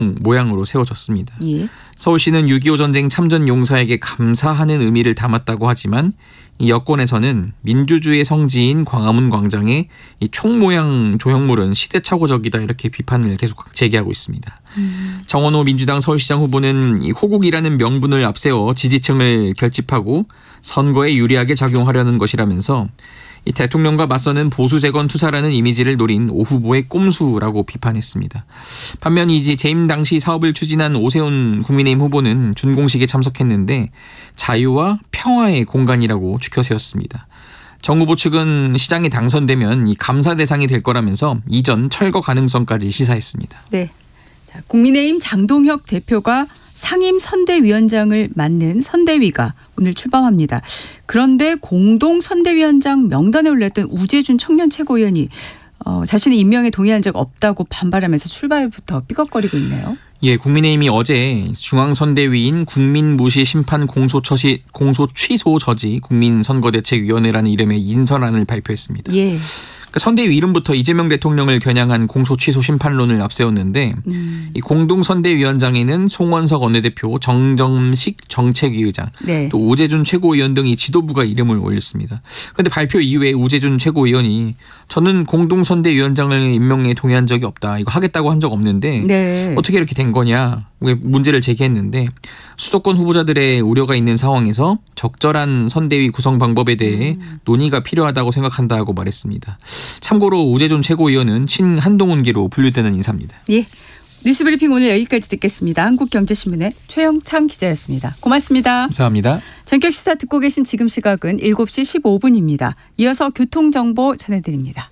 모양으로 세워졌습니다. 예. 서울시는 6.25 전쟁 참전 용사에게 감사하는 의미를 담았다고 하지만 이 여권에서는 민주주의의 성지인 광화문 광장의 이 총 모양 조형물은 시대착오적이다 이렇게 비판을 계속 제기하고 있습니다. 정원호 민주당 서울시장 후보는 이 호국이라는 명분을 앞세워 지지층을 결집하고 선거에 유리하게 작용하려는 것이라면서 이 대통령과 맞서는 보수 재건 투사라는 이미지를 노린 오 후보의 꼼수라고 비판했습니다. 반면 이제 재임 당시 사업을 추진한 오세훈 국민의힘 후보는 준공식에 참석했는데 자유와 평화의 공간이라고 추켜 세웠습니다. 정 후보 측은 시장에 당선되면 이 감사 대상이 될 거라면서 이전 철거 가능성까지 시사했습니다. 네. 자, 국민의힘 장동혁 대표가 상임 선대위원장을 맡는 선대위가 오늘 출범합니다. 그런데 공동 선대위원장 명단에 올렸던 우재준 청년 최고위원이 자신의 임명에 동의한 적 없다고 반발하면서 출발부터 삐걱거리고 있네요. 예, 국민의힘이 어제 중앙선대위인 국민무시심판 공소취소 저지 국민선거대책위원회라는 이름의 인선안을 발표했습니다. 예. 선대위 이름부터 이재명 대통령을 겨냥한 공소취소 심판론을 앞세웠는데 이 공동선대위원장에는 송원석 원내대표, 정점식 정책위 의장, 네. 또 우재준 최고위원 등이 지도부가 이름을 올렸습니다. 그런데 발표 이후에 우재준 최고위원이 저는 공동선대위원장을 임명에 동의한 적이 없다. 이거 하겠다고 한 적 없는데 네. 어떻게 이렇게 된 거냐 문제를 제기했는데 수도권 후보자들의 우려가 있는 상황에서 적절한 선대위 구성 방법에 대해 논의가 필요하다고 생각한다고 말했습니다. 참고로 우재준 최고위원은 친한동훈계로 분류되는 인사입니다. 예. 뉴스브리핑 오늘 여기까지 듣겠습니다. 한국경제신문의 최영창 기자였습니다. 고맙습니다. 감사합니다. 전격 시사 듣고 계신 지금 시각은 7시 15분입니다. 이어서 교통정보 전해드립니다.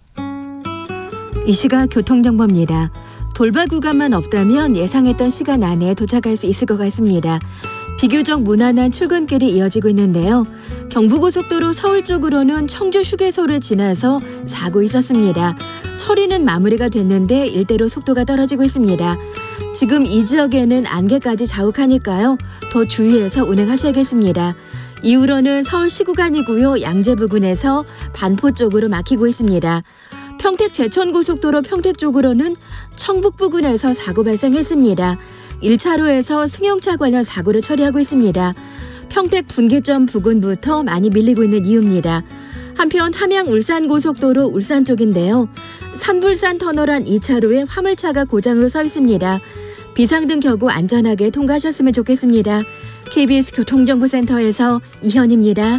이 시각 교통정보입니다. 돌발 구간만 없다면 예상했던 시간 안에 도착할 수 있을 것 같습니다. 비교적 무난한 출근길이 이어지고 있는데요. 경부고속도로 서울 쪽으로는 청주 휴게소를 지나서 사고 있었습니다. 처리는 마무리가 됐는데 일대로 속도가 떨어지고 있습니다. 지금 이 지역에는 안개까지 자욱하니까요. 더 주의해서 운행하셔야겠습니다. 이후로는 서울시 구간이고요. 양재 부근에서 반포 쪽으로 막히고 있습니다. 평택 제천고속도로 평택 쪽으로는 청북 부근에서 사고 발생했습니다. 1차로에서 승용차 관련 사고를 처리하고 있습니다. 평택 분기점 부근부터 많이 밀리고 있는 이유입니다. 한편 함양 울산고속도로 울산 쪽인데요. 산불산 터널 안 2차로에 화물차가 고장으로 서 있습니다. 비상등 켜고 안전하게 통과하셨으면 좋겠습니다. KBS 교통정보센터에서 이현입니다.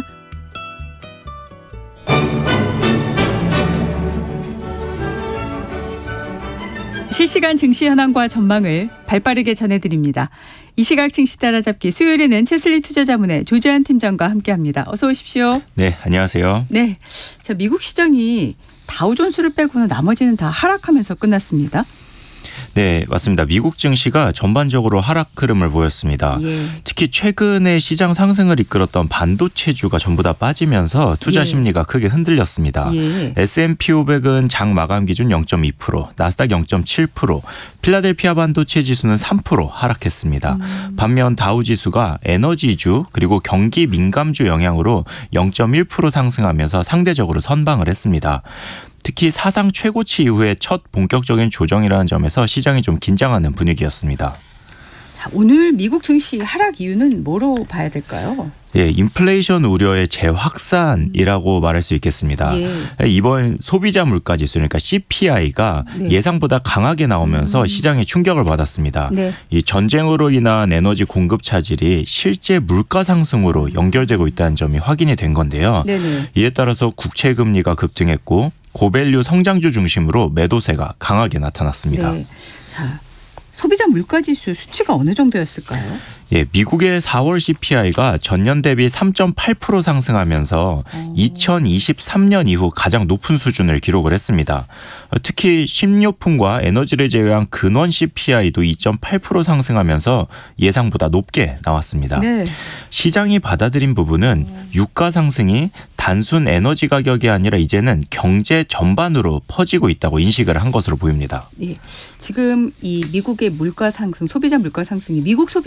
실시간 증시 현황과 전망을 발빠르게 전해드립니다. 이 시각 증시 따라잡기 수요일에는 채슬리 투자자문의 조재한 팀장과 함께합니다. 어서 오십시오. 네, 안녕하세요. 네, 자 미국 시장이 다우존스를 빼고는 나머지는 다 하락하면서 끝났습니다. 네, 맞습니다. 미국 증시가 전반적으로 하락 흐름을 보였습니다. 예. 특히 최근에 시장 상승을 이끌었던 반도체주가 전부 다 빠지면서 투자 심리가 크게 흔들렸습니다. 예. S&P 500은 장 마감 기준 0.2%, 나스닥 0.7%, 필라델피아 반도체 지수는 3% 하락했습니다. 반면 다우 지수가 에너지주 그리고 경기 민감주 영향으로 0.1% 상승하면서 상대적으로 선방을 했습니다. 특히 사상 최고치 이후에 첫 본격적인 조정이라는 점에서 시장이 좀 긴장하는 분위기였습니다. 자, 오늘 미국 증시 하락 이유는 뭐로 봐야 될까요? 예, 인플레이션 우려의 재확산이라고 말할 수 있겠습니다. 예. 이번 소비자 물가 지수 그러니까 CPI가 네. 예상보다 강하게 나오면서 시장에 충격을 받았습니다. 네. 이 전쟁으로 인한 에너지 공급 차질이 실제 물가 상승으로 연결되고 있다는 점이 확인이 된 건데요. 네네. 이에 따라서 국채 금리가 급등했고 고밸류 성장주 중심으로 매도세가 강하게 나타났습니다. 네. 자, 소비자 물가지수 수치가 어느 정도였을까요? 예, 미국의 4월 CPI가 전년 대비 3.8% 상승하면서 2023년 이후 가장 높은 수준을 기록을 했습니다. 특히 식료품과 에너지를 제외한 근원 CPI도 2.8% 상승하면서 예상보다 높게 나왔습니다. 네. 시장이 받아들인 부분은 유가 상승이 단순 에너지 가격이 아니라 이제는 경제 전반으로 퍼지고 있다고 인식을 한 것으로 보입니다. 네. 지금 이 미국의 물가 상승, 소비자 물가 상승이 미국 소비자들에게는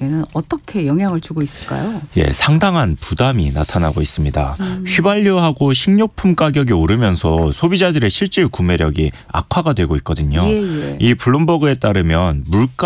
소비자들에게는 어떻게 영향을 주고 있을까요? 예, 상당한 부담이 나타나고 있습니다. 휘발유하고 식료품 가격이 오르면서 소비자들의 실질 구매력이 악화가 되고 있거든요. 예. 이 블룸버그에 따르면 물가